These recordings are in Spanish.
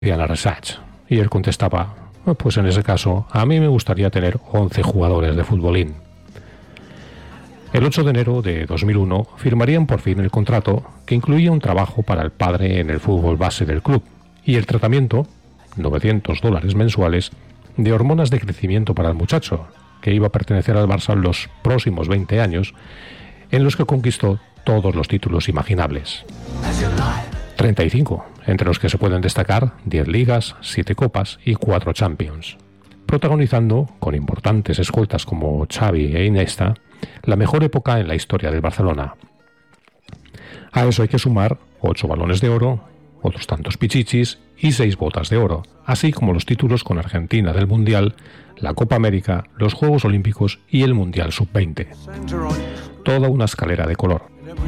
al assaig. Y él contestaba: pues en ese caso, a mí me gustaría tener 11 jugadores de futbolín. El 8 de enero de 2001 firmarían por fin el contrato que incluía un trabajo para el padre en el fútbol base del club y el tratamiento, $900 mensuales, de hormonas de crecimiento para el muchacho, que iba a pertenecer al Barça en los próximos 20 años, en los que conquistó todos los títulos imaginables. 35, entre los que se pueden destacar 10 ligas, 7 copas y 4 Champions, protagonizando, con importantes escoltas como Xavi e Iniesta, la mejor época en la historia del Barcelona. A eso hay que sumar 8 balones de oro, otros tantos pichichis y 6 botas de oro, así como los títulos con Argentina del Mundial, la Copa América, los Juegos Olímpicos y el Mundial Sub-20. Toda una escalera de color.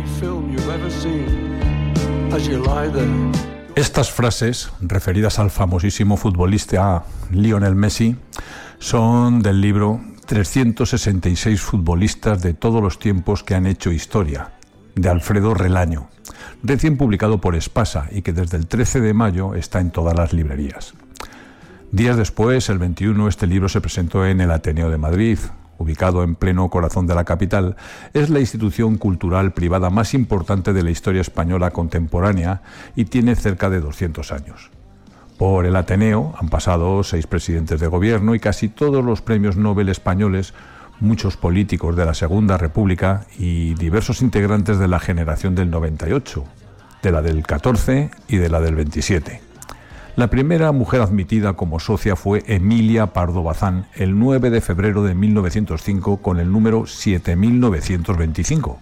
Estas frases, referidas al famosísimo futbolista Lionel Messi, son del libro 366 futbolistas de todos los tiempos que han hecho historia, de Alfredo Relaño, recién publicado por Espasa y que desde el 13 de mayo está en todas las librerías. Días después, el 21, este libro se presentó en el Ateneo de Madrid, ubicado en pleno corazón de la capital. Es la institución cultural privada más importante de la historia española contemporánea y tiene cerca de 200 años. Por el Ateneo han pasado 6 presidentes de gobierno y casi todos los premios Nobel españoles, muchos políticos de la Segunda República y diversos integrantes de la generación del 98, de la del 14 y de la del 27. La primera mujer admitida como socia fue Emilia Pardo Bazán el 9 de febrero de 1905 con el número 7925.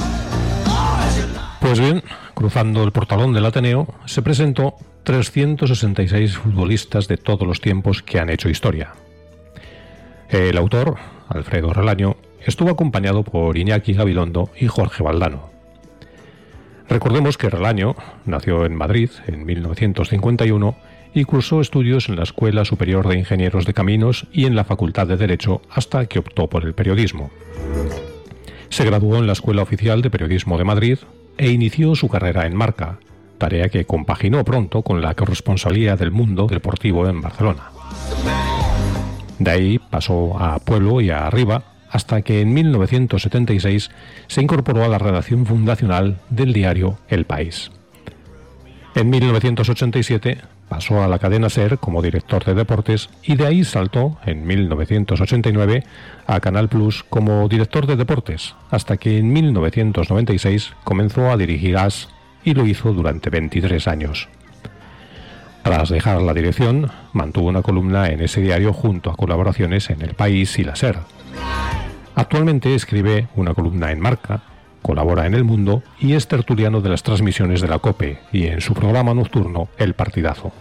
Pues bien, cruzando el portalón del Ateneo, se presentó 366 futbolistas de todos los tiempos que han hecho historia. El autor, Alfredo Relaño, estuvo acompañado por Iñaki Gabilondo y Jorge Valdano. Recordemos que Relaño nació en Madrid en 1951 y cursó estudios en la Escuela Superior de Ingenieros de Caminos y en la Facultad de Derecho hasta que optó por el periodismo. Se graduó en la Escuela Oficial de Periodismo de Madrid e inició su carrera en Marca, tarea que compaginó pronto con la corresponsalía del Mundo Deportivo en Barcelona. De ahí pasó a Pueblo y a Arriba, hasta que en 1976 se incorporó a la redacción fundacional del diario El País. En 1987 pasó a la cadena SER como director de deportes y de ahí saltó en 1989 a Canal Plus como director de deportes, hasta que en 1996 comenzó a dirigir AS y lo hizo durante 23 años. Tras dejar la dirección, mantuvo una columna en ese diario junto a colaboraciones en El País y la SER. Actualmente escribe una columna en Marca, colabora en El Mundo y es tertuliano de las transmisiones de la COPE y en su programa nocturno El Partidazo.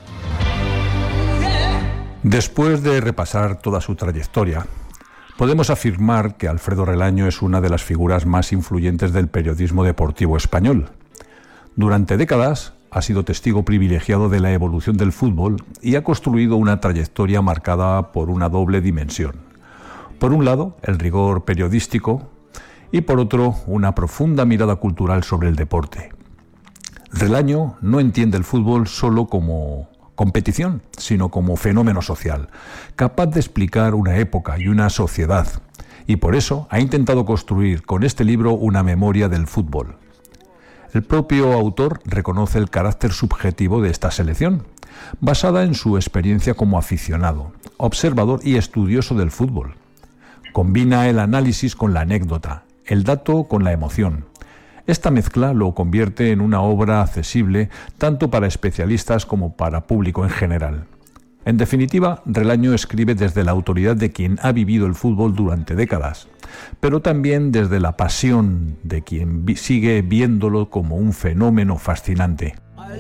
Después de repasar toda su trayectoria, podemos afirmar que Alfredo Relaño es una de las figuras más influyentes del periodismo deportivo español. Durante décadas ha sido testigo privilegiado de la evolución del fútbol y ha construido una trayectoria marcada por una doble dimensión. Por un lado, el rigor periodístico y por otro, una profunda mirada cultural sobre el deporte. Relaño no entiende el fútbol solo como competición, sino como fenómeno social, capaz de explicar una época y una sociedad, y por eso ha intentado construir con este libro una memoria del fútbol. El propio autor reconoce el carácter subjetivo de esta selección, basada en su experiencia como aficionado, observador y estudioso del fútbol. Combina el análisis con la anécdota, el dato con la emoción. Esta mezcla lo convierte en una obra accesible tanto para especialistas como para público en general. En definitiva, Relaño escribe desde la autoridad de quien ha vivido el fútbol durante décadas, pero también desde la pasión de quien sigue viéndolo como un fenómeno fascinante.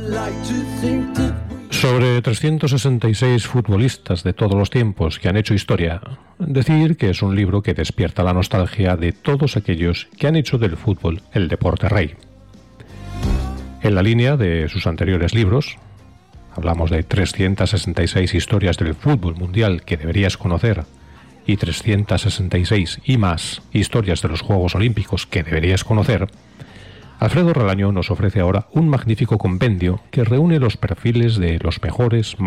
Sobre 366 futbolistas de todos los tiempos que han hecho historia, decir que es un libro que despierta la nostalgia de todos aquellos que han hecho del fútbol el deporte rey. En la línea de sus anteriores libros, hablamos de 366 historias del fútbol mundial que deberías conocer y 366 y más historias de los Juegos Olímpicos que deberías conocer. Alfredo Relaño nos ofrece ahora un magnífico compendio que reúne los perfiles de los mejores,